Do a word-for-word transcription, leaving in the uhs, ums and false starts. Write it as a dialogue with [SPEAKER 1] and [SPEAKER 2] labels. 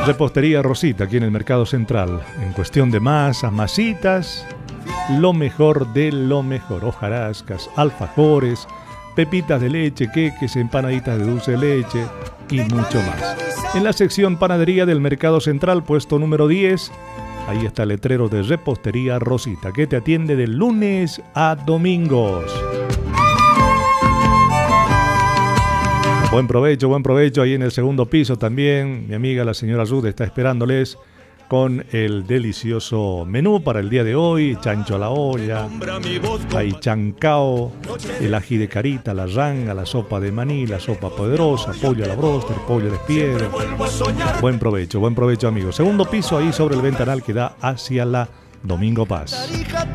[SPEAKER 1] Repostería Rosita, aquí en el Mercado Central. En cuestión de masas, masitas, lo mejor de lo mejor. Hojarascas, alfajores, pepitas de leche, queques, empanaditas de dulce de leche y mucho más. En la sección panadería del Mercado Central, puesto número diez, ahí está el letrero de Repostería Rosita, que te atiende de lunes a domingos. Buen provecho, buen provecho. Ahí en el segundo piso también, mi amiga la señora Ruth está esperándoles con el delicioso menú para el día de hoy. Chancho a la olla, hay chancao, el ají de carita, la ranga, la sopa de maní, la sopa poderosa, pollo a la broster, pollo al espiero. Buen provecho, buen provecho, amigos. Segundo piso ahí sobre el ventanal que da hacia la Domingo Paz.